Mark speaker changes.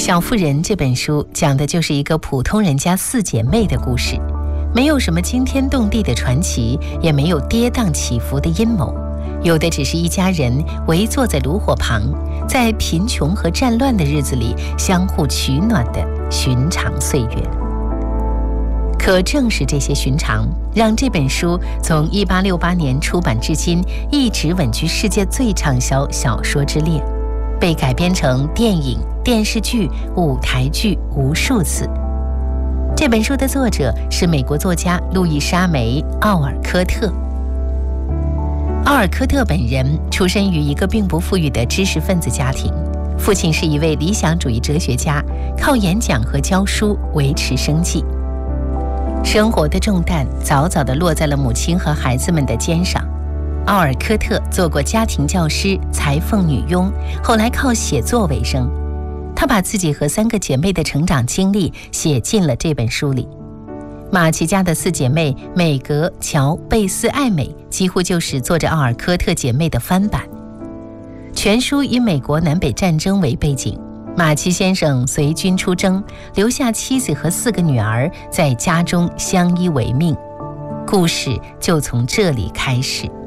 Speaker 1: 小妇人这本书讲的就是一个普通人家4姐妹的故事，没有什么惊天动地的传奇，也没有跌宕起伏的阴谋，有的只是一家人围坐在炉火旁，在贫穷和战乱的日子里相互取暖的寻常岁月。可正是这些寻常，让这本书从1868年出版至今，一直稳居世界最畅销小说之列，被改编成电影、电视剧、舞台剧无数次。这本书的作者是美国作家路易莎梅·奥尔科特。奥尔科特本人出身于一个并不富裕的知识分子家庭，父亲是一位理想主义哲学家，靠演讲和教书维持生计。生活的重担早早地落在了母亲和孩子们的肩上。奥尔科特做过家庭教师、裁缝女佣，后来靠写作为生。他把自己和3个姐妹的成长经历写进了这本书里。马奇家的4姐妹美格、乔、贝斯、艾美几乎就是作者奥尔科特姐妹的翻版。全书以美国南北战争为背景，马奇先生随军出征，留下妻子和4个女儿在家中相依为命。故事就从这里开始。